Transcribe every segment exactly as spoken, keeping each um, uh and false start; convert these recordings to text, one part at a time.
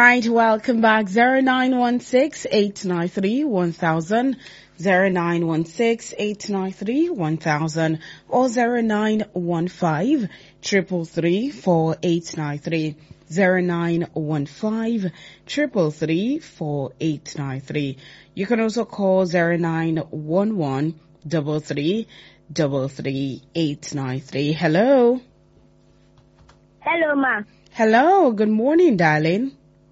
right, welcome back. zero nine one six, eight nine three, one thousand, zero nine one six, eight nine three, one thousand, or zero nine one five, triple three, four eight nine three, zero nine one five, triple three, four eight nine three. You can also call zero nine one one, double three, double three, eight nine three. Hello. Hello, ma. Hello, good morning, darling.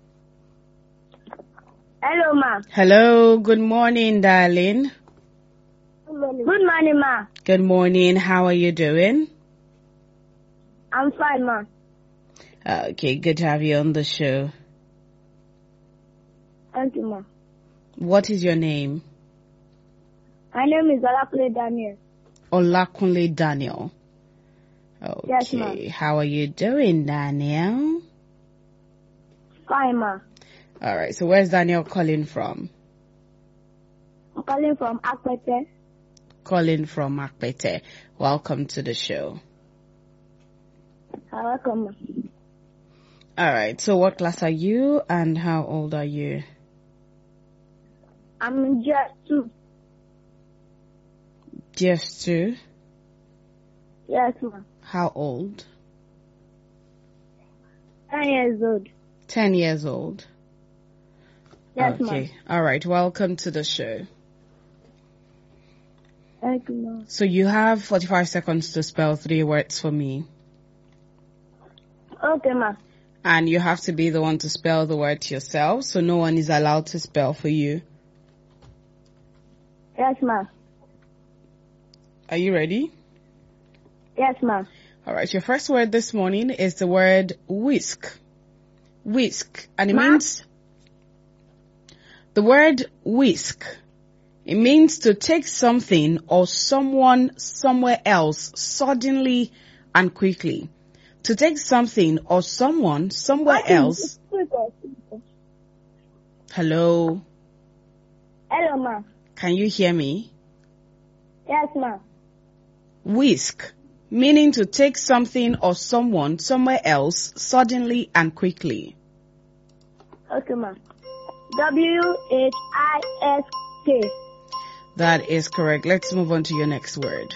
Hello, ma. Hello, good morning, darling. Good morning. Good morning, ma. Good morning, how are you doing? I'm fine, ma. Okay, good to have you on the show. Thank you, ma. What is your name? My name is Olakunle Daniel. Olakunle Daniel. Okay, Yes, ma'am. how are you doing, Daniel? Fine, ma. All right, so where's Daniel calling from? I'm calling from Akpete. Calling from Akpete. Welcome to the show. You're welcome, ma. All right, so what class are you and how old are you? I'm in G S two. Just two. Yes, ma. How old? Ten years old. Ten years old. Yes, Okay. All right. Welcome to the show. ma. Thank you, ma. So you have forty-five seconds to spell three words for me. Okay, ma. And you have to be the one to spell the word yourself, so no one is allowed to spell for you. Yes, ma. Are you ready? Yes, ma. All right. Your first word this morning is the word whisk. Whisk. And it Ma? means... The word whisk, it means to take something or someone somewhere else suddenly and quickly. To take something or someone somewhere What is else. it? Hello, Hello, ma. can you hear me? Yes, ma. Whisk, meaning to take something or someone somewhere else suddenly and quickly. Okay, ma. W H I S K. That is correct. Let's move on to your next word.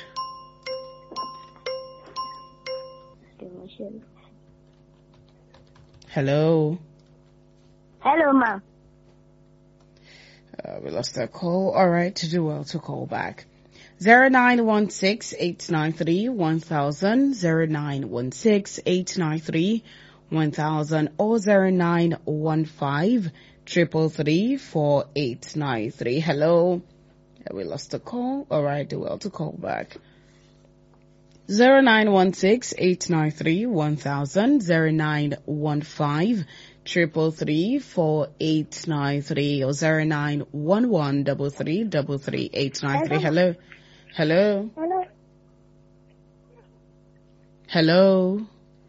Hello. Hello, ma. Uh, we lost our call. All right, to do well to call back. Zero nine one six eight nine three one thousand, zero nine one six eight nine three one thousand, or zero nine one five triple three four eight nine three. Hello. Uh, we lost the call. All right, do well to call back. Zero nine one six eight nine three one thousand, zero nine one five triple three four eight nine three, or zero nine one one double three double three eight nine three. Hello, hello, Hello. hello.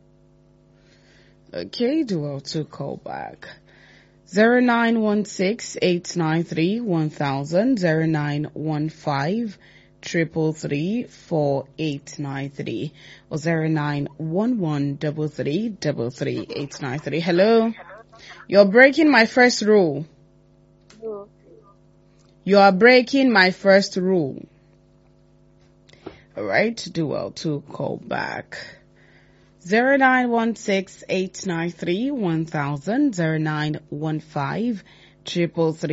Okay, do well to call back. Zero nine one six eight nine three one thousand, zero nine one five triple three four eight nine three, or zero nine one one double three double three eight nine three. Hello, you're breaking my first rule. No. You are breaking my first rule. All right, do well to call back. Zero nine one six eight nine three one thousand, zero nine one five triple three.